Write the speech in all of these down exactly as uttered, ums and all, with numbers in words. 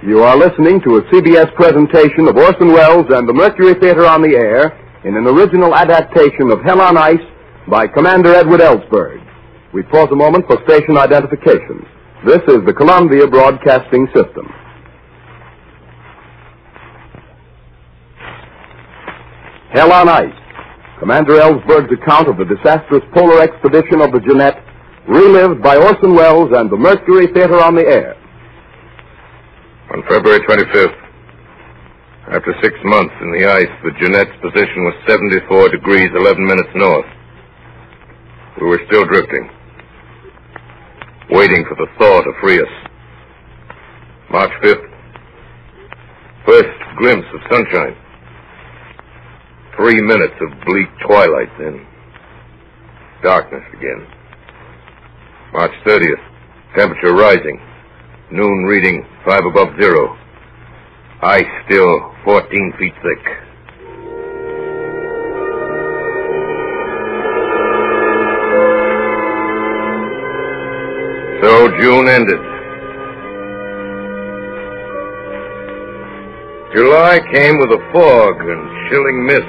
You are listening to a C B S presentation of Orson Welles and the Mercury Theater on the Air in an original adaptation of Hell on Ice by Commander Edward Ellsberg. We pause a moment for station identification. This is the Columbia Broadcasting System. Hell on Ice. Commander Ellsberg's account of the disastrous polar expedition of the Jeannette, relived by Orson Welles and the Mercury Theater on the Air. On February twenty-fifth, after six months in the ice, the Jeannette's position was seventy-four degrees, eleven minutes north. We were still drifting, waiting for the thaw to free us. March fifth, first glimpse of sunshine. Three minutes of bleak twilight, then darkness again. March thirtieth, temperature rising. Noon reading five above zero. Ice still fourteen feet thick. So June ended. July came with a fog and chilling mist.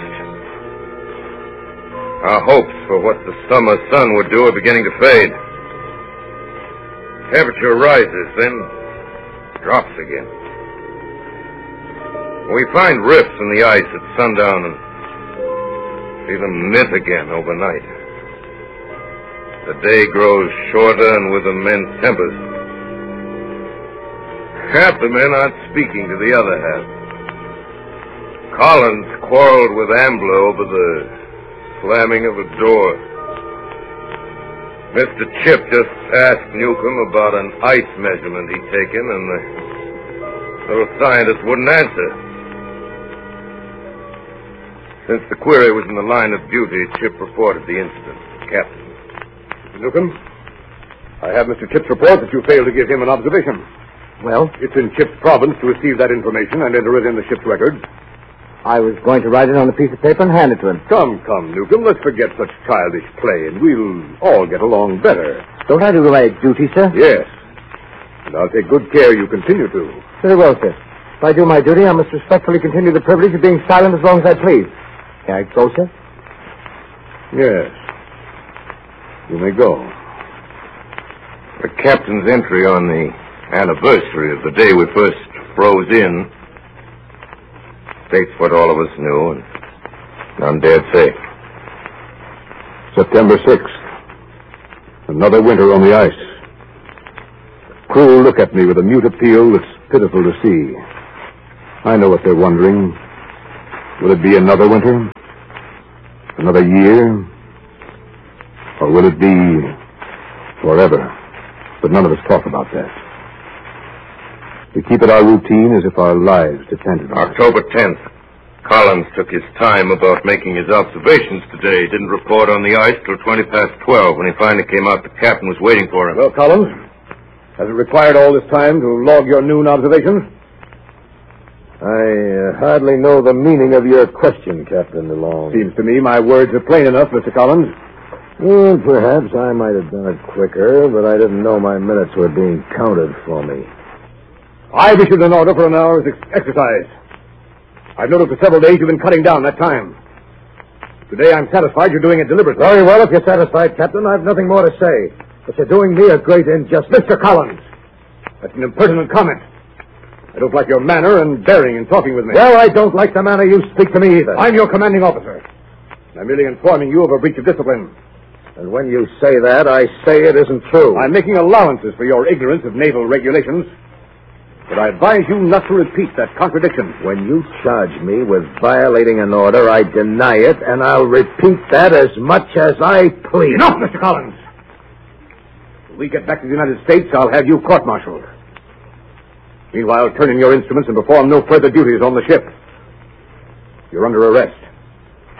Our hopes for what the summer sun would do are beginning to fade. Temperature rises, then drops again. We find rifts in the ice at sundown and see them knit again overnight. The day grows shorter and with immense tempers. Half the men aren't speaking to the other half. Collins quarreled with Ambler over the slamming of a door. Mister Chip just asked Newcomb about an ice measurement he'd taken, and the little scientist wouldn't answer. Since the query was in the line of duty, Chip reported the incident to the captain. Mister Newcomb, I have Mister Chip's report that you failed to give him an observation. Well? It's in Chip's province to receive that information and enter it in the ship's records. I was going to write it on a piece of paper and hand it to him. Come, come, Newcomb, let's forget such childish play, and we'll all get along better. Don't I do my duty, sir? Yes. And I'll take good care you continue to. Very well, sir. If I do my duty, I must respectfully continue the privilege of being silent as long as I please. Can I go, sir? Yes. You may go. The captain's entry on the anniversary of the day we first froze in states what all of us knew and none dared say. September sixth. Another winter on the ice. The crew look at me with a mute appeal that's pitiful to see. I know what they're wondering. Will it be another winter? Another year? Or will it be forever? But none of us talk about that. We keep it our routine as if our lives depended on it. October tenth. Collins took his time about making his observations today. He didn't report on the ice till twenty past twelve. When he finally came out, the captain was waiting for him. Well, Collins, has it required all this time to log your noon observations? I uh, hardly know the meaning of your question, Captain DeLong. Seems to me my words are plain enough, Mister Collins. Well, perhaps I might have done it quicker, but I didn't know my minutes were being counted for me. I've issued an order for an hour's ex- exercise. I've noted for several days you've been cutting down that time. Today I'm satisfied you're doing it deliberately. Very well, if you're satisfied, Captain, I've nothing more to say. But you're doing me a great injustice. Mister Collins, that's an impertinent comment. I don't like your manner and bearing in talking with me. Well, I don't like the manner you speak to me either. I'm your commanding officer. I'm merely informing you of a breach of discipline. And when you say that, I say it isn't true. I'm making allowances for your ignorance of naval regulations. But I advise you not to repeat that contradiction. When you charge me with violating an order, I deny it, and I'll repeat that as much as I please. Enough, Mister Collins! When we get back to the United States, I'll have you court-martialed. Meanwhile, turn in your instruments and perform no further duties on the ship. You're under arrest.